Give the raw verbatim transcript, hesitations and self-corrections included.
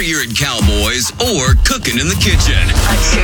whether you're at Cowboys or cooking in the kitchen.